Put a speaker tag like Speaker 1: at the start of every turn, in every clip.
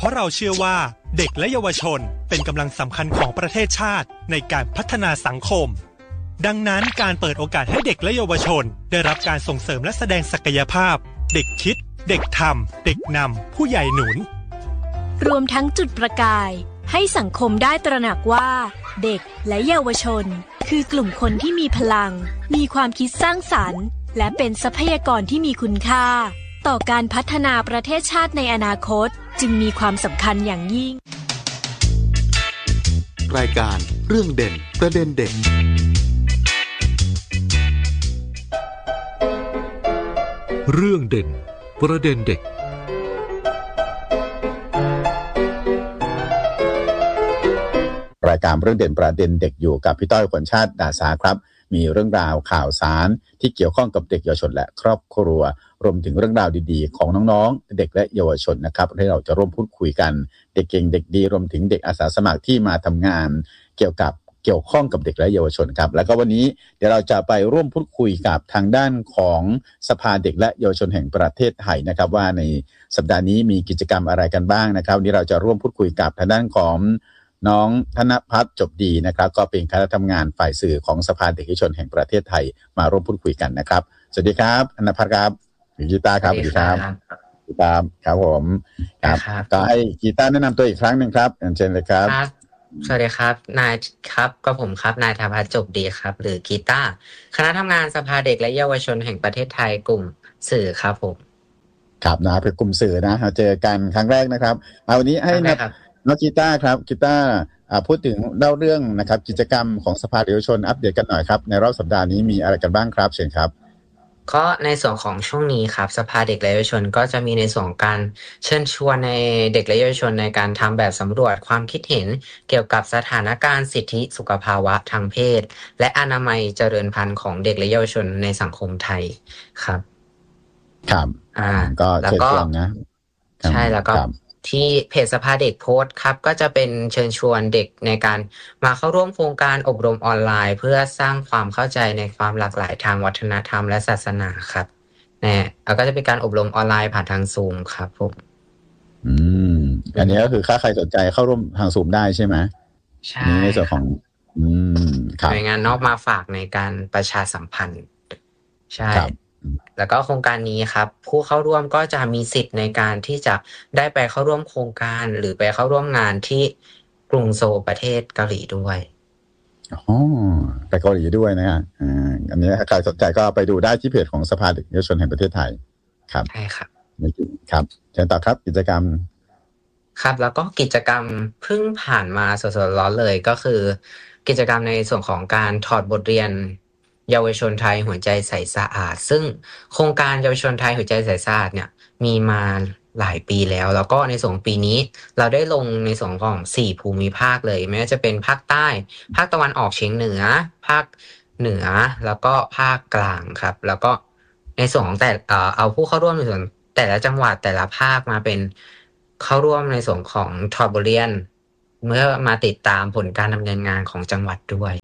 Speaker 1: เพราะเราเชื่อว่าเด็กและเยาวชนเป็นกำลังสำคัญของประเทศชาติในการพัฒนาสังคมดังนั้นการเปิดโอกาสให้เด็กและเยาวชนได้รับการส่งเสริมและแสดงศักยภาพเด็กคิดเด็กทำเด็กนำผู้ใหญ่หนุน
Speaker 2: รวมทั้งจุดประกายให้สังคมได้ตระหนักว่าเด็กและเยาวชนคือกลุ่มคนที่มีพลังมีความคิดสร้างสรรค์และเป็นทรัพยากรที่มีคุณค่าต่อการพัฒนาประเทศชาติในอนาคตจึงมีความสำคัญอย่างยิ่ง
Speaker 3: รายการเรื่องเด่นประเด็นเด็ก
Speaker 4: เรื่องเด่นประเด็นเด็ก
Speaker 5: รายการเรื่องเด่นประเด็นเด็กอยู่กับพี่ต้อยขวัญชาติดาษาครับมีเรื่องราวข่าวสารที่เกี่ยวข้องกับเด็กเยาวชนและครอบครัวรวมถึงเรื่องราวดีๆของน้องๆเด็กและเยาวชนนะครับที่เราจะร่วมพูดคุยกันเด็กเก่งเด็กดีรวมถึงเด็กอาสาสมัครที่มาทำงานเกี่ยวข้องกับเด็กและเยาวชนครับแล้วก็วันนี้เดี๋ยวเราจะไปร่วมพูดคุยกับทางด้านของสภาเด็กและเยาวชนแห่งประเทศไทยนะครับว่าในสัปดาห์นี้มีกิจกรรมอะไรกันบ้างนะครับวันนี้เราจะร่วมพูดคุยกับทางด้านของน้องธนภัทรจบดีนะครับก็เป็นคณะทำงานฝ่ายสื่อของสภาเด็กและเยาวชนแห่งประเทศไทยมาร่วมพูดคุยกันนะครับสวัสดีครับธนภัทรครับกีตาร์ครับสวัสดีครับกีตาร์ครับผมครับก็ให้กีตาร์แนะนำตัวอีกครั้งนึงครับเชิญเลยครับ
Speaker 6: สวัสดีครับนายครับก็ผมครับนายธนภัทรจบดีครับหรือกีตาร์คณะทำงานสภาเด็กและเยาวชนแห่งประเทศไทยกลุ่มสื่อครับผม
Speaker 5: ครับนะเป็นกลุ่มสื่อนะเราเจอกันครั้งแรกนะครับเอาวันนี้ให้น้องกีตาร์ครับกีตาร์พูดถึงเล่าเรื่องนะครับกิจกรรมของสภาเยาวชนอัปเดตกันหน่อยครับในรอบสัปดาห์นี้มีอะไรกันบ้างครับเชิญครับ
Speaker 6: ก็ในส่วนของช่วงนี้ครับสภาเด็กและเยาวชนก็จะมีในส่วนการเชิญชวนในเด็กและเยาวชนในการทำแบบสำรวจความคิดเห็นเกี่ยวกับสถานการณ์สิทธิสุขภาวะทางเพศและอนามัยเจริญพันธุ์ของเด็กและเยาวชนในสังคมไทยครับ
Speaker 5: ครับก็แล้วก็นะ
Speaker 6: ใช่แล้วก็ที่เพจสภาเด็กโพสต์ครับก็จะเป็นเชิญชวนเด็กในการมาเข้าร่วมโครงการอบรมออนไลน์เพื่อสร้างความเข้าใจในความหลากหลายทางวัฒนธรรมและศาสนาครับแล้วก็จะเป็นการอบรมออนไลน์ผ่านทาง Zoom ครับผม
Speaker 5: อันนี้ก็คือถ้าใครสนใจเข้าร่วมทาง Zoom ได้ใช่ไหม
Speaker 6: ใช่
Speaker 5: ในส่วนของ
Speaker 6: หน่วยงานนอกมาฝากในการประชาสัมพันธ์ใช่แล้วก็โครงการนี้ครับผู้เข้าร่วมก็จะมีสิทธิ์ในการที่จะได้ไปเข้าร่วมโครงการหรือไปเข้าร่วมงานที่กรุงโซลประเทศเกาหลีด้วย
Speaker 5: ไปเกาหลีด้วยนะฮะอันนี้ถ้าใครสนใจก็ไปดูได้ที่เพจของสภาเด็กและเยาวชนแห่งประเทศไทยครับ
Speaker 6: ใช่ครับ
Speaker 5: ครับเชิญต่อครับกิจกรรม
Speaker 6: ครับแล้วก็กิจกรรมเพิ่งผ่านมาสดๆร้อนเลยก็คือกิจกรรมในส่วนของการถอดบทเรียนเยาวชนไทยหัวใจใสสะอาดซึ่งโครงการเยาวชนไทยหัวใจใสสะอาดเนี่ยมีมาหลายปีแล้วก็ในส่วนปีนี้เราได้ลงในส่วนของ4ภูมิภาคเลยไม่ว่าจะเป็นภาคใต้ภาคตะวันออกเฉียงเหนือภาคเหนือแล้วก็ภาคกลางครับแล้วก็ในส่วนของเอาผู้เข้าร่วมในส่วนแต่ละจังหวัดแต่ละภาคมาเป็นเข้าร่วมในส่วนของถอดบทเรียนเมื่อมาติดตามผลการดำเนินงานของจังหวัดด้วย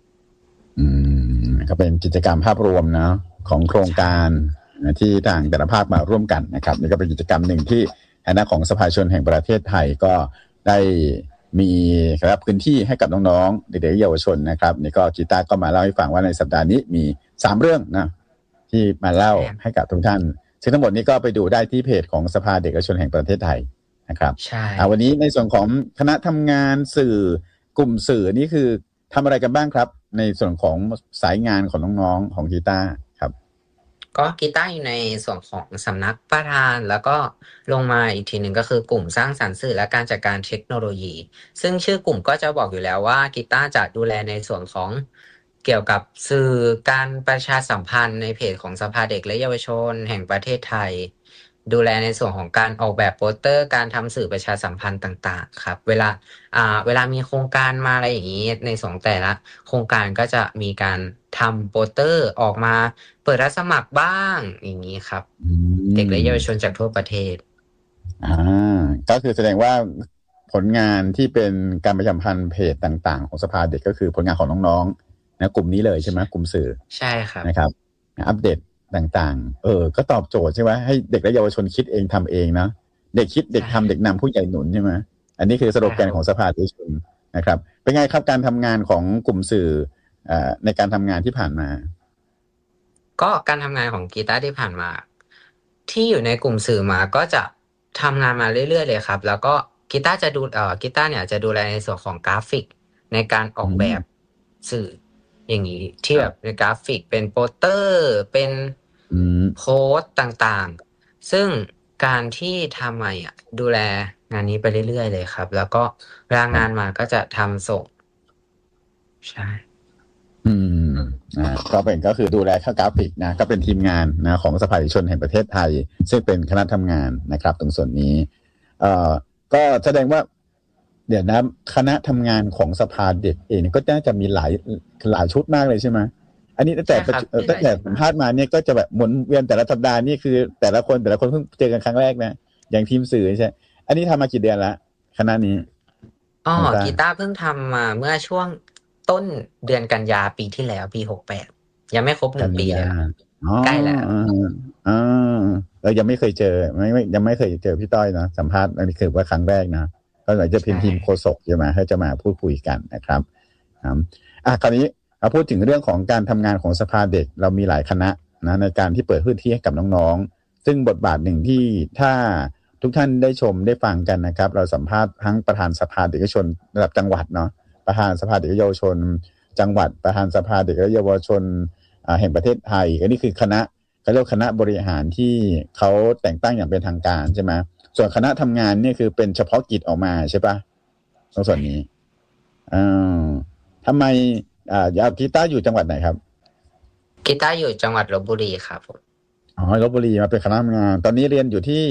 Speaker 5: ก็เป็นกิจกรรมภาพรวมนะของโครงการที่ทางแต่ละภาคมาร่วมกันนะครับนี่ก็เป็นกิจกรรมหนึ่งที่คณะของสภาชนแห่งประเทศไทยก็ได้มีครับพื้นที่ให้กับน้องๆเด็กๆเยาวชนนะครับนี่ก็กีตาร์ก็มาเล่าให้ฟังว่าในสัปดาห์นี้มี3เรื่องนะที่มาเล่าให้กับทุกท่านซึ่งทั้งหมดนี้ก็ไปดูได้ที่เพจของสภาเด็กและเยาวชนแห่งประเทศไทยนะครับ
Speaker 6: ใช่
Speaker 5: วันนี้ในส่วนของคณะทำงานสื่อกลุ่มสื่อนี่คือทำอะไรกันบ้างครับในส่วนของสายงานของน้องๆของกีตาร์ครับ
Speaker 6: ก็กีตาร์อยู่ในส่วนของสำนักประธานแล้วก็ลงมาอีกทีหนึ่งก็คือกลุ่มสร้างสรรค์สื่อและการจัดการเทคโนโลยีซึ่งชื่อกลุ่มก็จะบอกอยู่แล้วว่ากีตาร์จะดูแลในส่วนของเกี่ยวกับสื่อการประชาสัมพันธ์ในเพจของสภาเด็กและเยาวชนแห่งประเทศไทยดูแลในส่วนของการออกแบบโปสเตอร์การทำสื่อประชาสัมพันธ์ต่างๆครับเวลามีโครงการมาอะไรอย่างนี้ในส่วนแต่ละโครงการก็จะมีการทำโปสเตอร์ออกมาเปิดรับสมัครบ้างอย่างนี้ครับเด็กและเยาวชนจากทั่วประเทศ
Speaker 5: ก็คือแสดงว่าผลงานที่เป็นการประชาสัมพันธ์เพจต่างๆของสภาเด็กก็คือผลงานของน้องๆนะกลุ่มนี้เลยใช่ไหมกลุ่มสื่อ
Speaker 6: ใช่ครับ
Speaker 5: นะครับอัปเดตต่างๆก็ตอบโจทย์ใช่ไหมให้เด็กและเยาวชนคิดเองทำเองนะเด็กคิดเด็กทำเด็กนำผู้ใหญ่หนุนใช่ไหมอันนี้คือสโลแกนของสภาเยาวชนนะครับเป็นไงครับการทำงานของกลุ่มสื่อในการทำงานที่ผ่านมา
Speaker 6: ก็การทำงานของกีตาร์ที่ผ่านมาที่อยู่ในกลุ่มสื่อมาก็จะทำงานมาเรื่อยๆเลยครับแล้วก็กีตาร์เนี่ยจะดูแลในส่วนของกราฟิกในการออกแบบสื่ออย่างนี้ที่แบบในกราฟิกเป็นโปสเตอร์เป็นโพสต์ต่างๆซึ่งการที่ทำมาดูแลงานนี้ไปเรื่อยๆเลยครับแล้วก็เวลางานมาก็จะทำส่งใช่
Speaker 5: ก็คือดูแลข้ากราฟิกนะก็เป็นทีมงานนะของสภาเยาวชนแห่งประเทศไทยซึ่งเป็นคณะทำงานนะครับตรงส่วนนี้ก็แสดงว่าเดี๋ยวนะคณะทำงานของสภาเด็กเองก็น่าจะมีหลายชุดมากเลยใช่ไหมอันนี้ตั้งแต่สัมภาษณ์มาเนี่ยก็จะแบบหมุนเวียนแต่ละสัปดาห์นี่คือแต่ละคนเพิ่งเจอกันครั้งแรกนะอย่างทีมสื่อใช่อันนี้ทำมากี่เดือนละคณะนี้
Speaker 6: กีตาร์เพิ่งทำมาเมื่อช่วงต้นเดือนกันยาปีที่แล้วปี68ยังไม่ครบ1 ปีเลยใกล้แล้ว
Speaker 5: เรายังไม่เคยเจอยังไม่เคยเจอพี่ต้อยนะสัมภาษณ์อันนี้คือว่าครั้งแรกนะก็เลยจะเป็นทีมโฆษกใช่ไหมให้จะมาพูดคุยกันนะครับคราวนี้เราพูดถึงเรื่องของการทำงานของสภาเด็กเรามีหลายคณะนะในการที่เปิดพื้นที่ให้กับน้องๆซึ่งบทบาทหนึ่งที่ถ้าทุกท่านได้ชมได้ฟังกันนะครับเราสัมภาษณ์ทั้งประธานสภาเด็กเยาวชนระดับจังหวัดเนาะประธานสภาเด็กเยาวชนจังหวัดประธานสภาเด็กและเยาวชนแห่งประเทศไทยอันนี้คือคณะเขาเรียกคณะบริหารที่เขาแต่งตั้งอย่างเป็นทางการใช่ไหมส่วนคณะทำงานนี่คือเป็นเฉพาะกิจออกมาใช่ปะตรงส่วนนี้ทำไมกีตาร์อยู่จังหวัดไหนครับ
Speaker 6: กีตาร์อยู่จังหวัดลพบุรีครับผม
Speaker 5: ลพบุรีมาเป็นคณะทำงานตอนนี้เรียนอยู่ที่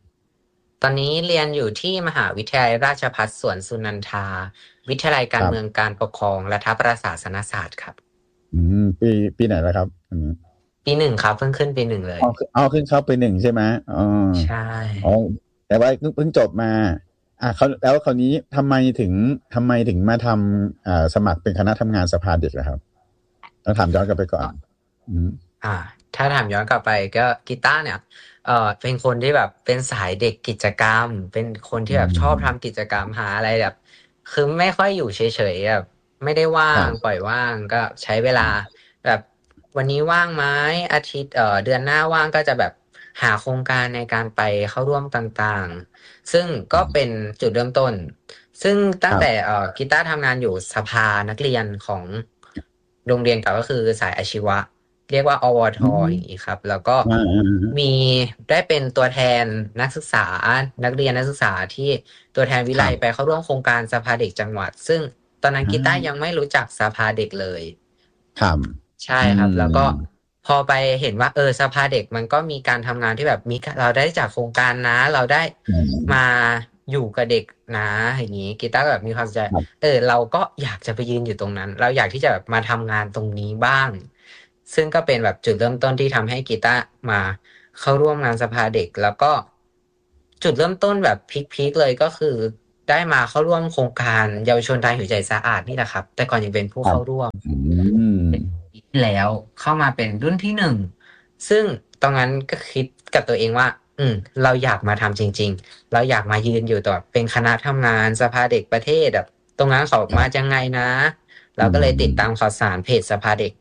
Speaker 6: มหาวิทยาลัยราชภัฏสวนสุนันทาวิทยาลัยการเมืองการปกครองรัฐประศาสนศาสตร์ครับ
Speaker 5: ปีไหนแล้วครับ
Speaker 6: ปี 1ครับเพิ่งขึ้นปี 1เลย
Speaker 5: ขึ้นเข้าปี 1ใช่ไหม
Speaker 6: ใช่
Speaker 5: แต่ว่าเพิ่งจบมาเขาแล้วคราวนี้ทำไมถึงมาทำสมัครเป็นคณะทำงานสภาเด็กล่ะครับต้องถามย้อนกลับไปก่อน
Speaker 6: ถ้าถามย้อนกลับไปก็กีตาร์เนี่ยเป็นคนที่แบบเป็นสายเด็กกิจกรรมเป็นคนที่แบบชอบทำกิจกรรมหาอะไรแบบคือไม่ค่อยอยู่เฉยๆแบบไม่ได้ว่างปล่อยว่างก็ใช้เวลาแบบวันนี้ว่างไหมอาทิตย์เดือนหน้าว่างก็จะแบบหาโครงการในการไปเข้าร่วมต่างๆซึ่งก็เป็นจุดเริ่มต้นซึ่งตั้งแต่กีตาร์ทำงานอยู่สภานักเรียนของโรงเรียนเก่าก็คือสายอาชีวะเรียกว่าอวท.อย่างนี้ครับแล้วก็มีได้เป็นตัวแทนนักศึกษานักเรียนนักศึกษาที่ตัวแทนวิไลไปเข้าร่วมโครงการสภาเด็กจังหวัดซึ่งตอนนั้นกีตาร์ยังไม่รู้จักสภาเด็กเลย
Speaker 5: ครับ
Speaker 6: ใช่ครับแล้วก็พอไปเห็นว่าสภาเด็กมันก็มีการทำงานที่แบบมีเราได้จากโครงการนะเราได้มาอยู่กับเด็กนะอย่างนี้กีตาร์แบบมีความสนใจเราก็อยากจะไปยืนอยู่ตรงนั้นเราอยากที่จะแบบมาทำงานตรงนี้บ้างซึ่งก็เป็นแบบจุดเริ่มต้นที่ทำให้กีตาร์มาเข้าร่วมงานสภาเด็กแล้วก็จุดเริ่มต้นแบบพีคๆเลยก็คือได้มาเข้าร่วมโครงการเยาวชนไทยหัวใจสะอาดนี่แหละครับแต่ก่อนยังเป็นผู้เข้าร่วมแล้วเข้ามาเป็นรุ่นที่1ซึ่งตรงนั้นก็คิดกับตัวเองว่าเราอยากมาทำจริงๆเราอยากมายืนอยู่ต่อเป็นคณะทำงานสภาเด็กประเทศแบบตรงนั้นเขามาจังไงนะเราก็เลยติดตามข่าวสารเพจสภาเด็ก